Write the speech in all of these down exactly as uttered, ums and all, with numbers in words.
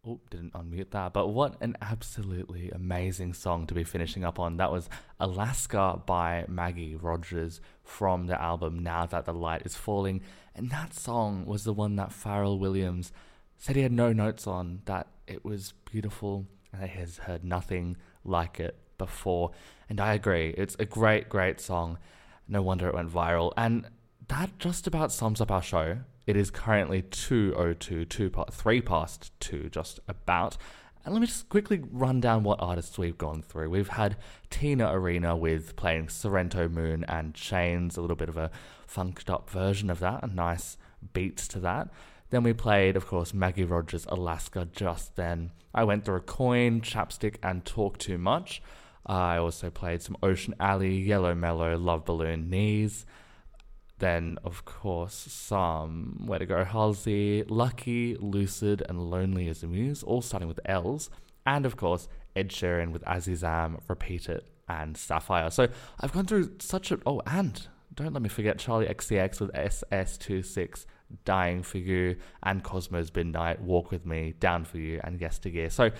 Oh, didn't unmute that. But what an absolutely amazing song to be finishing up on. That was Alaska by Maggie Rogers from the album Now That the Light is Falling. And that song was the one that Pharrell Williams said he had no notes on, that it was beautiful and he has heard nothing like it before. And I agree. It's a great, great song. No wonder it went viral. And that just about sums up our show. It is currently two oh two, two, three past two, just about. And let me just quickly run down what artists we've gone through. We've had Tina Arena with playing Sorrento Moon and Chains, a little bit of a funked up version of that, a nice beats to that. Then we played, of course, Maggie Rogers' Alaska just then. I went through Coin, Chapstick, and Talk Too Much. I also played some Ocean Alley, Yellow Mellow, Love Balloon, Knees. Then, of course, some Where to Go Halsey, Lucky, Lucid, and Lonely as a Muse, all starting with L's. And, of course, Ed Sheeran with Azizam, Repeat It, and Sapphire. So I've gone through such a... Oh, and don't let me forget Charlie X C X with S S twenty-six, Dying for You, and Cosmo's Midnight, Walk With Me, Down for You, and Yesteryear. So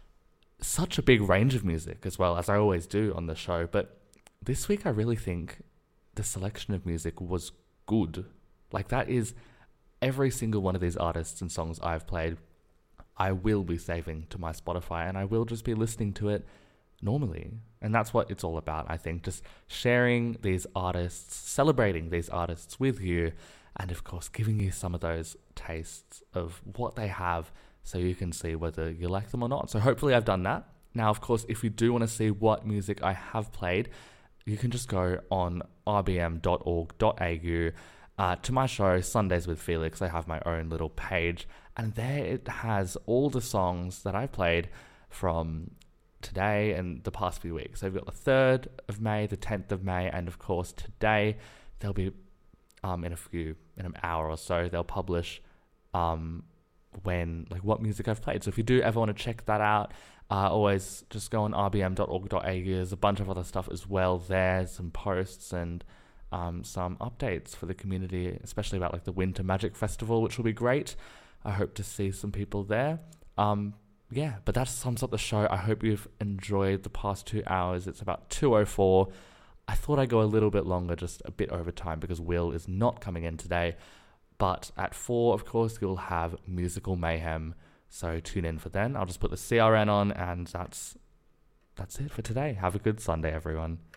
such a big range of music as well, as I always do on the show. But this week I really think the selection of music was good. Like, that is every single one of these artists and songs I've played, I will be saving to my Spotify and I will just be listening to it normally. And that's what it's all about, I think. Just sharing these artists, celebrating these artists with you, and of course giving you some of those tastes of what they have so you can see whether you like them or not. So hopefully I've done that. Now, of course, if you do want to see what music I have played, you can just go on r b m dot org dot a u uh, to my show, Sundays with Felix. I have my own little page, and there it has all the songs that I've played from today and the past few weeks. So we've got the third of May, the tenth of May, and of course today there'll be um in a few in an hour or so they'll publish um when like what music I've played. So if you do ever want to check that out, Uh, always just go on r b m dot org dot a u. There's a bunch of other stuff as well there, some posts and um, some updates for the community, especially about like the Winter Magic Festival, which will be great. I hope to see some people there. Um, yeah, but that sums up the show. I hope you've enjoyed the past two hours. It's about two oh four. I thought I'd go a little bit longer, just a bit over time, because Will is not coming in today. But at four, of course, you'll have Musical Mayhem. So tune in for then. I'll just put the C R N on, and that's that's it for today. Have a good Sunday, everyone.